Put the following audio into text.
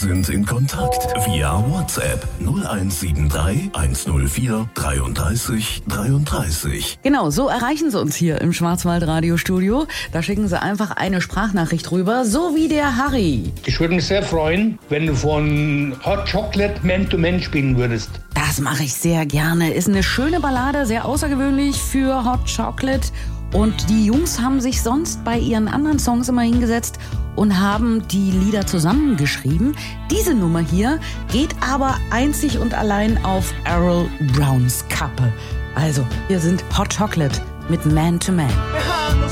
sind in Kontakt via WhatsApp 0173 104 33 33. Genau, so erreichen Sie uns hier im Schwarzwald-Radiostudio. Da schicken Sie einfach eine Sprachnachricht rüber, so wie der Harry. Ich würde mich sehr freuen, wenn du von Hot Chocolate Man to Man spielen würdest. Das mache ich sehr gerne. Ist eine schöne Ballade, sehr außergewöhnlich für Hot Chocolate. Und die Jungs haben sich sonst bei ihren anderen Songs immer hingesetzt und haben die Lieder zusammengeschrieben. Diese Nummer hier geht aber einzig und allein auf Errol Browns Kappe. Also, hier sind Hot Chocolate mit Man to Man.